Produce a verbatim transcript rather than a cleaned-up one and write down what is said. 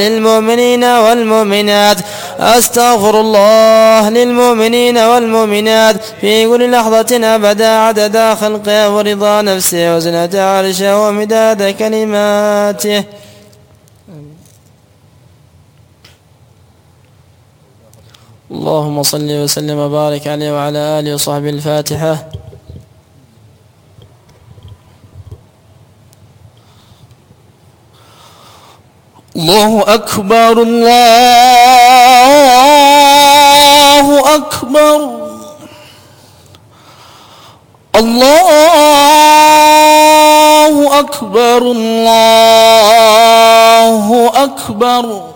للمؤمنين والمؤمنات أستغفر الله للمؤمنين والمؤمنات في كل لحظة أبدا عدد خلقه ورضا نفسه وزنة عرشه ومداد كلماته. اللهم صل وسلم وبارك عليه وعلى آله وصحبه. الفاتحة. الله أكبر الله أكبر الله أكبر الله أكبر